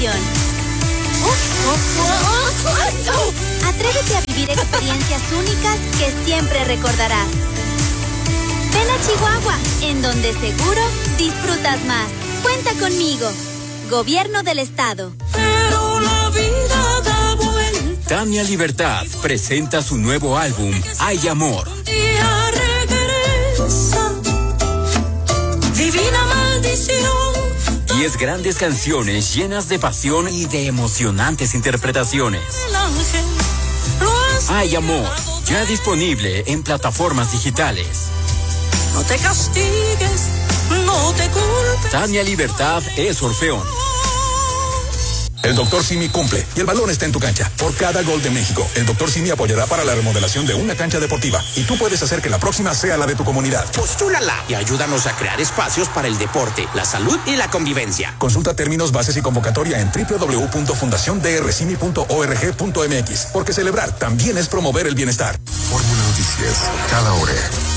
Atrévete a vivir experiencias únicas que siempre recordarás. Ven a Chihuahua, en donde seguro disfrutas más. Cuenta conmigo. Gobierno del Estado. Pero la vida da vuelta. Tania Libertad presenta su nuevo álbum, Hay Amor. Día regresa. Divina maldición. 10 grandes canciones llenas de pasión y de emocionantes interpretaciones. El ángel Hay Amor, ya disponible en plataformas digitales. no te castigues, no te culpes. Tania Libertad es Orfeón. El Dr. Simi cumple y el balón está en tu cancha. Por cada gol de México, el Dr. Simi apoyará para la remodelación de una cancha deportiva y tú puedes hacer que la próxima sea la de tu comunidad. Postúlala y ayúdanos a crear espacios para el deporte, la salud y la convivencia. Consulta términos, bases y convocatoria en www.fundaciondrsimi.org.mx, porque celebrar también es promover el bienestar. Fórmula Noticias, cada hora.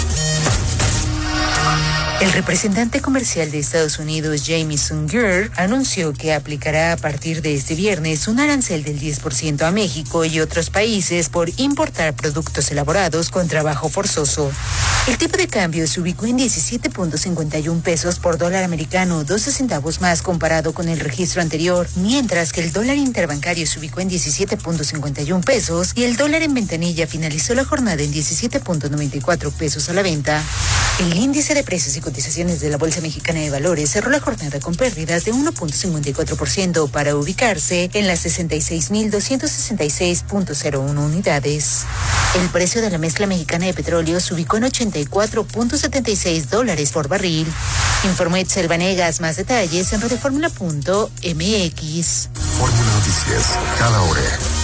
El representante comercial de Estados Unidos, Jamieson Greer, anunció que aplicará a partir de este viernes un arancel del 10% a México y otros países por importar productos elaborados con trabajo forzoso. El tipo de cambio se ubicó en 17.51 pesos por dólar americano, 12 centavos más comparado con el registro anterior, mientras que el dólar interbancario se ubicó en 17.51 pesos y el dólar en ventanilla finalizó la jornada en 17.94 pesos a la venta. El índice de precios y cotizaciones de la Bolsa Mexicana de Valores cerró la jornada con pérdidas de 1.54% para ubicarse en las 66.266.01 unidades. El precio de la mezcla mexicana de petróleo se ubicó en $84.76 por barril. Informó Etzel Vanegas. Más detalles en radioformula.mx. Fórmula Noticias, cada hora.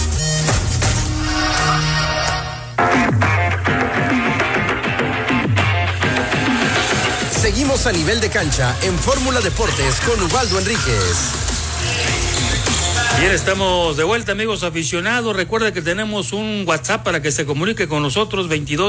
Seguimos a nivel de cancha en Fórmula Deportes con Ubaldo Enríquez. Bien, estamos de vuelta, amigos aficionados. Recuerda que tenemos un WhatsApp para que se comunique con nosotros,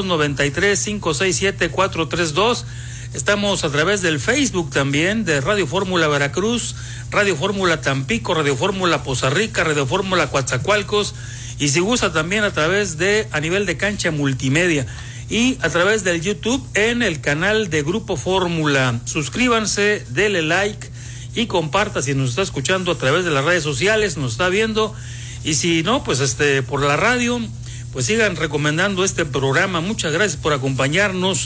2293-567-432. Estamos a través del Facebook también, de Radio Fórmula Veracruz, Radio Fórmula Tampico, Radio Fórmula Poza Rica, Radio Fórmula Coatzacoalcos, y si gusta también a través de A Nivel de Cancha Multimedia. Y a través del YouTube en el canal de Grupo Fórmula. Suscríbanse, denle like y comparta si nos está escuchando a través de las redes sociales, nos está viendo. Y si no, pues por la radio, pues sigan recomendando este programa. Muchas gracias por acompañarnos.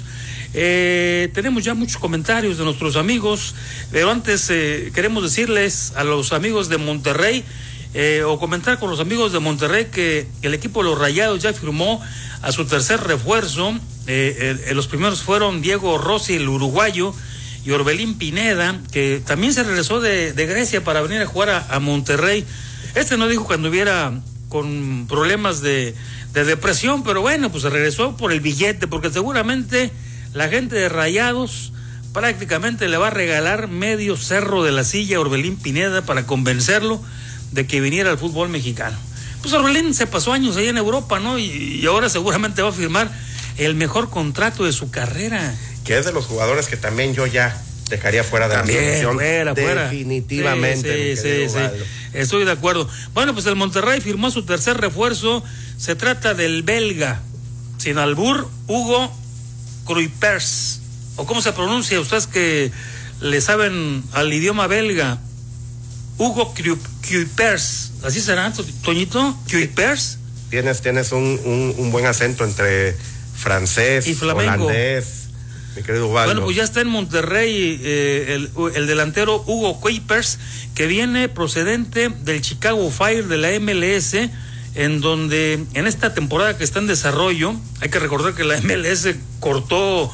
Tenemos ya muchos comentarios de nuestros amigos, pero antes queremos decirles a los amigos de Monterrey, o comentar con los amigos de Monterrey que el equipo de los Rayados ya firmó a su tercer refuerzo. Los primeros fueron Diego Rossi, el uruguayo, y Orbelín Pineda, que también se regresó de Grecia para venir a jugar a Monterrey. No dijo que anduviera con problemas de depresión, pero bueno, pues se regresó por el billete, porque seguramente la gente de Rayados prácticamente le va a regalar medio cerro de la silla a Orbelín Pineda para convencerlo de que viniera al fútbol mexicano. Pues Orbelín se pasó años ahí en Europa, ¿no? Y ahora seguramente va a firmar el mejor contrato de su carrera. Que es de los jugadores que también yo ya dejaría fuera de la selección. Fuera. Definitivamente. Sí. Estoy de acuerdo. Bueno, pues el Monterrey firmó su tercer refuerzo. Se trata del belga, sin albur, Hugo Kuipers. ¿O cómo se pronuncia? Ustedes que le saben al idioma belga. Hugo Kuipers, ¿así será, Toñito? ¿Kuipers? Tienes un buen acento entre francés y holandés, mi querido Ubaldo. Bueno, pues ya está en Monterrey el delantero Hugo Kuipers, que viene procedente del Chicago Fire de la MLS, en donde en esta temporada que está en desarrollo, hay que recordar que la MLS cortó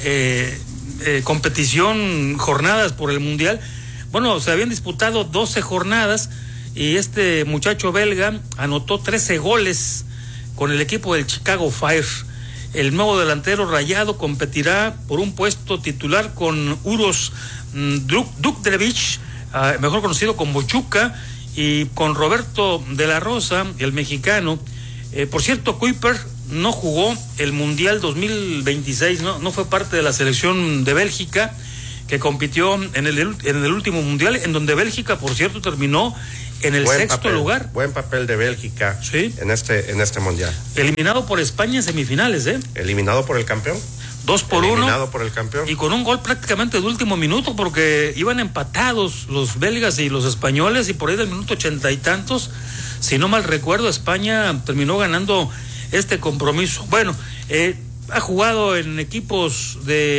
competición, jornadas por el Mundial. Bueno, se habían disputado 12 jornadas y este muchacho belga anotó 13 goles con el equipo del Chicago Fire. El nuevo delantero rayado competirá por un puesto titular con Uros Dukdrevic, mejor conocido como Bochuca, y con Roberto de la Rosa, el mexicano. Por cierto, Kuiper no jugó el Mundial 2026, no fue parte de la selección de Bélgica, que compitió en el último mundial, en donde Bélgica, por cierto, terminó en el sexto lugar. Buen papel de Bélgica, sí, en este mundial. Eliminado por España en semifinales, Eliminado por el campeón. 2-1. Eliminado por el campeón. Y con un gol prácticamente de último minuto, porque iban empatados los belgas y los españoles, y por ahí del minuto 80 y tantos, si no mal recuerdo, España terminó ganando este compromiso. Bueno, ha jugado en equipos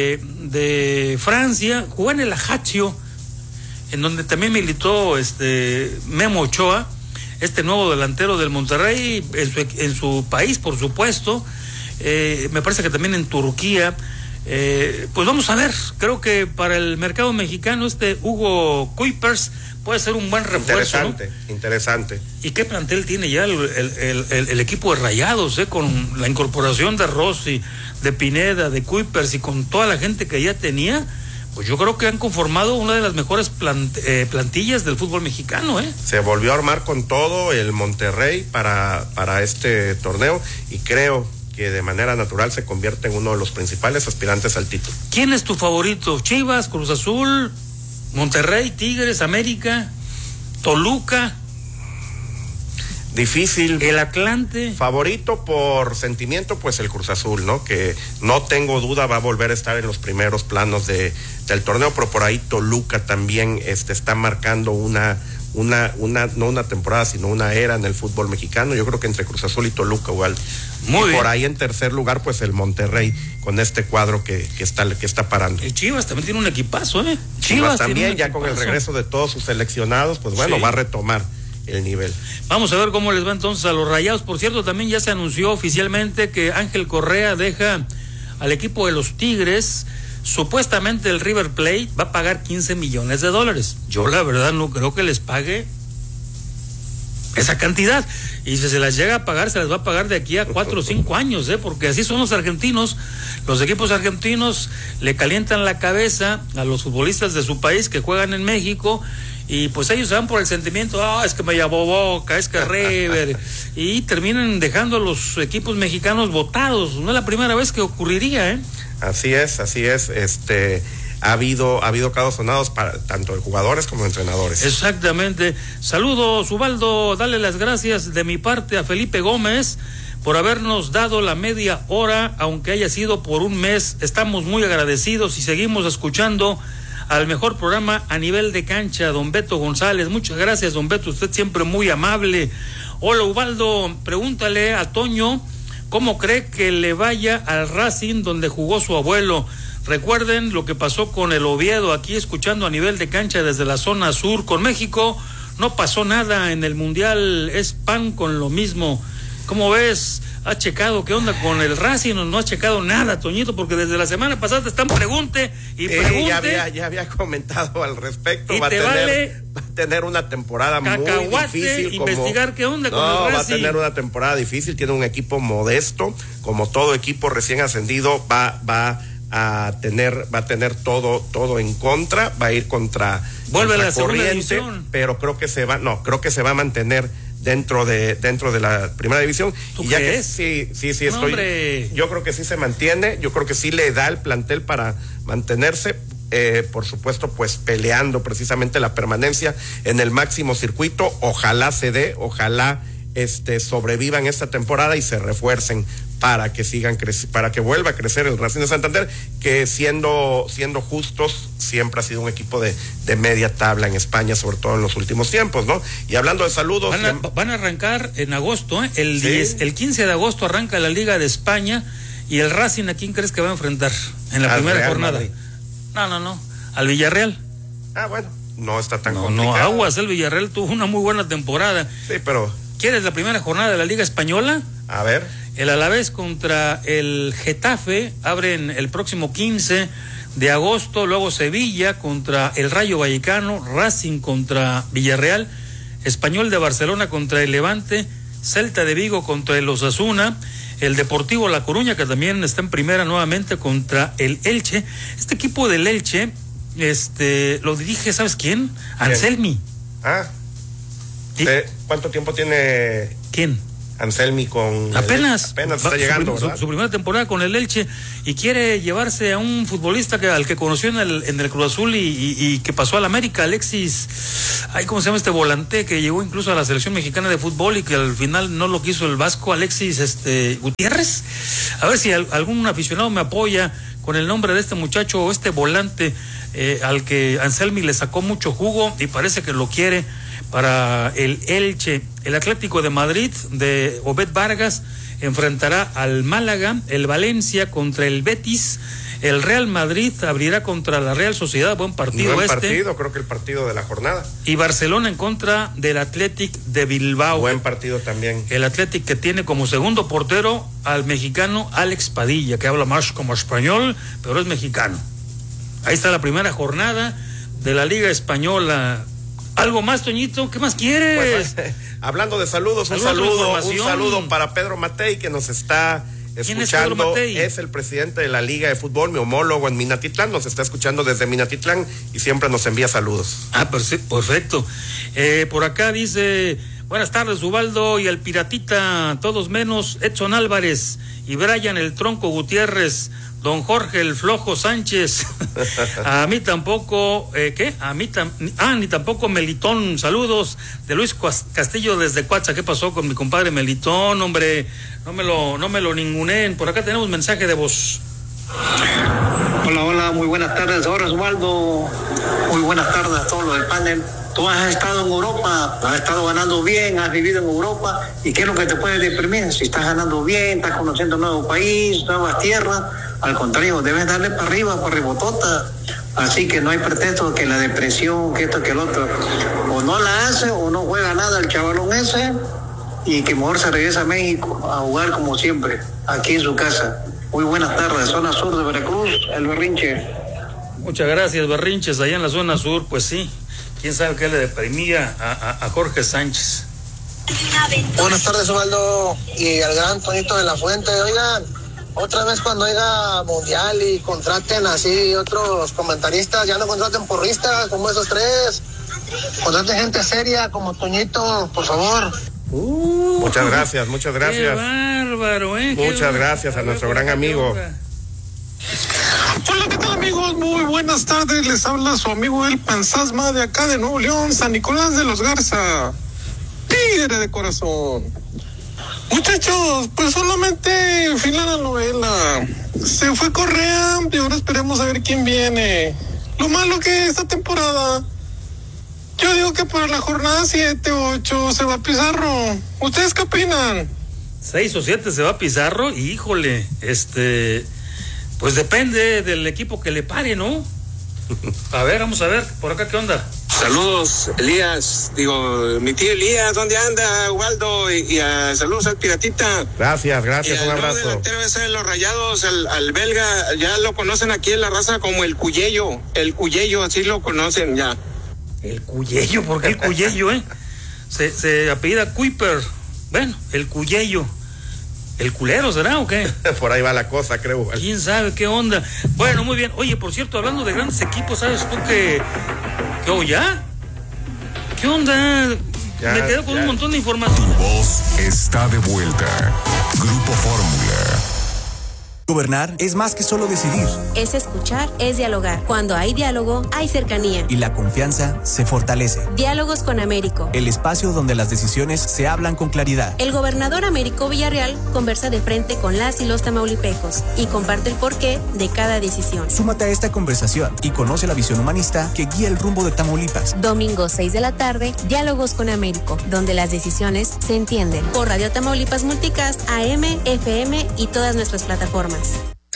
de Francia, jugó en el Ajaccio, en donde también militó Memo Ochoa, este nuevo delantero del Monterrey, en su país, por supuesto. Me parece que también en Turquía. Pues vamos a ver, creo que para el mercado mexicano Hugo Kuipers puede ser un buen refuerzo. Interesante. ¿Y qué plantel tiene ya el equipo de Rayados, con la incorporación de Rossi, de Pineda, de Kuipers y con toda la gente que ya tenía? Pues yo creo que han conformado una de las mejores plantillas del fútbol mexicano, Se volvió a armar con todo el Monterrey para este torneo, y creo que de manera natural se convierte en uno de los principales aspirantes al título. ¿Quién es tu favorito? ¿Chivas, Cruz Azul, Monterrey, Tigres, América, Toluca? Difícil. ¿El Atlante? Favorito por sentimiento, pues el Cruz Azul, ¿no? Que no tengo duda va a volver a estar en los primeros planos del torneo, pero por ahí Toluca también está marcando no una temporada, sino una era en el fútbol mexicano. Yo creo que entre Cruz Azul y Toluca igual. Muy bien. Por ahí en tercer lugar, pues el Monterrey, con este cuadro que está parando. El Chivas también tiene un equipazo, Chivas también, ya con el regreso de todos sus seleccionados, pues bueno, va a retomar el nivel. Vamos a ver cómo les va entonces a los Rayados. Por cierto, también ya se anunció oficialmente que Ángel Correa deja al equipo de los Tigres. Supuestamente el River Plate va a pagar $15 millones. Yo la verdad no creo que les pague esa cantidad, y si se las llega a pagar, se las va a pagar de aquí a 4 o 5 años, porque así son los argentinos. Los equipos argentinos le calientan la cabeza a los futbolistas de su país que juegan en México, y pues ellos se van por el sentimiento, es que me llamó Boca, es que River, y terminan dejando a los equipos mexicanos botados. No es la primera vez que ocurriría, Así es. Ha habido casos sonados para tanto de jugadores como de entrenadores. Exactamente. Saludos, Ubaldo, dale las gracias de mi parte a Felipe Gómez por habernos dado la media hora, aunque haya sido por un mes. Estamos muy agradecidos y seguimos escuchando al mejor programa a nivel de cancha, don Beto González. Muchas gracias, don Beto, usted siempre muy amable. Hola, Ubaldo, pregúntale a Toño cómo cree que le vaya al Racing donde jugó su abuelo. Recuerden lo que pasó con el Oviedo, aquí escuchando a nivel de cancha desde la zona sur. Con México no pasó nada en el Mundial, es pan con lo mismo. ¿Cómo ves? ¿Has checado qué onda con el Racing o no has checado nada, Toñito? Porque desde la semana pasada te están pregunte. Ya había comentado al respecto. Va a tener una temporada muy difícil. Investigar qué onda con el Racing. Va a tener una temporada difícil, tiene un equipo modesto, como todo equipo recién ascendido, va a tener todo en contra, va a ir contra vuelve a la segunda corriente, división, pero creo que se va a mantener dentro de la primera división. ¿Tú y ya crees? Que sí estoy. Yo creo que sí se mantiene, yo creo que sí le da el plantel para mantenerse. Por supuesto, pues peleando precisamente la permanencia en el máximo circuito. Ojalá se dé, ojalá sobrevivan esta temporada y se refuercen para que para que vuelva a crecer el Racing de Santander, que siendo justos, siempre ha sido un equipo de media tabla en España, sobre todo en los últimos tiempos, ¿no? Y hablando de saludos, van a arrancar en agosto, el 15 de agosto arranca la Liga de España, y el Racing, ¿a quién crees que va a enfrentar en la primera Real jornada? Madrid. No, al Villarreal. Bueno, no está tan complicado. No, aguas, el Villarreal tuvo una muy buena temporada. Sí, pero ¿quieres la primera jornada de la Liga Española? A ver. El Alavés contra el Getafe abren el próximo 15 de agosto, luego Sevilla contra el Rayo Vallecano, Racing contra Villarreal, Español de Barcelona contra el Levante, Celta de Vigo contra el Osasuna, el Deportivo La Coruña, que también está en primera nuevamente, contra el Elche. Este equipo del Elche, lo dirige, ¿sabes quién? Anselmi. ¿Cuánto tiempo tiene? ¿Quién? Anselmi con apenas está llegando, su primera temporada con el Elche, y quiere llevarse a un futbolista al que conoció en el Cruz Azul y que pasó al América, Alexis, ¿cómo se llama este volante que llegó incluso a la selección mexicana de fútbol y que al final no lo quiso el Vasco, Alexis Gutiérrez? A ver si algún aficionado me apoya con el nombre de este muchacho o este volante al que Anselmi le sacó mucho jugo y parece que lo quiere para el Elche. El Atlético de Madrid de Obed Vargas enfrentará al Málaga, el Valencia contra el Betis, el Real Madrid abrirá contra la Real Sociedad, buen partido. Buen partido, creo que el partido de la jornada. Y Barcelona en contra del Athletic de Bilbao. Buen partido también. El Athletic que tiene como segundo portero al mexicano Alex Padilla, que habla más como español, pero es mexicano. Ahí está la primera jornada de la Liga Española. ¿Algo más, Toñito? ¿Qué más quieres? Pues, hablando de saludos, un saludo para Pedro Matei, que nos está escuchando. Es el presidente de la Liga de Fútbol, mi homólogo en Minatitlán, nos está escuchando desde Minatitlán y siempre nos envía saludos. Perfecto. Por acá dice, buenas tardes, Ubaldo y el Piratita, todos menos Edson Álvarez y Brian el Tronco Gutiérrez, don Jorge el Flojo Sánchez, a mí tampoco, ni tampoco Melitón. Saludos de Luis Castillo desde Cuatza. ¿Qué pasó con mi compadre Melitón, hombre? No me lo ninguneen. Por acá tenemos mensaje de voz. Hola, muy buenas tardes, ahora Osvaldo, muy buenas tardes a todos los del panel. Tú has estado en Europa, has estado ganando bien, has vivido en Europa, ¿y qué es lo que te puede deprimir? Si estás ganando bien, estás conociendo un nuevo país, nuevas tierras, al contrario, debes darle para arriba, para ribotota. Así que no hay pretexto que la depresión, que esto, que el otro. O no la hace, o no juega nada el chavalón ese, y que mejor se regresa a México a jugar como siempre, aquí en su casa. Muy buenas tardes, zona sur de Veracruz, el Berrinche. Muchas gracias, Berrinches, allá en la zona sur, pues sí. ¿Quién sabe qué le deprimía a Jorge Sánchez? Buenas tardes, Osvaldo, y al gran Tonito de la Fuente. Oigan, otra vez cuando haya mundial y contraten así otros comentaristas, ya no contraten porristas como esos tres. Contraten gente seria como Toñito, por favor. Muchas gracias. Qué bárbaro, Muchas gracias a nuestro gran amigo. Hola, ¿qué tal, amigos? Muy buenas tardes, les habla su amigo El Panzasma de acá de Nuevo León, San Nicolás de los Garza, tigre de corazón. Muchachos, pues solamente fin la novela, se fue Correa y ahora esperemos a ver quién viene. Lo malo que esta temporada, yo digo que para la jornada 7 o 8 se va Pizarro. ¿Ustedes qué opinan? 6 o 7 se va Pizarro, híjole, pues depende del equipo que le pare, ¿no? A ver, vamos a ver, por acá, ¿qué onda? Saludos, Elías, mi tío Elías, ¿dónde anda, Ubaldo? Y saludos al Piratita. Gracias, un abrazo. El delantero ese de los Rayados, al belga, ya lo conocen aquí en la raza como el Cuyello, así lo conocen ya. El Cuyello, ¿por qué el Cuyello, Se apellida Kuiper, bueno, el Cuyello. ¿El culero será o qué? Por ahí va la cosa, creo. ¿Quién sabe qué onda? Bueno, muy bien. Oye, por cierto, hablando de grandes equipos, ¿sabes tú que ya? ¿Qué onda? Me quedo con un montón de información. Tu voz está de vuelta. Grupo Fórmula. Gobernar es más que solo decidir. Es escuchar, es dialogar. Cuando hay diálogo, hay cercanía. Y la confianza se fortalece. Diálogos con Américo. El espacio donde las decisiones se hablan con claridad. El gobernador Américo Villarreal conversa de frente con las y los tamaulipecos y comparte el porqué de cada decisión. Súmate a esta conversación y conoce la visión humanista que guía el rumbo de Tamaulipas. Domingo 6 de la tarde, Diálogos con Américo, donde las decisiones se entienden. Por Radio Tamaulipas Multicast, AM, FM y todas nuestras plataformas.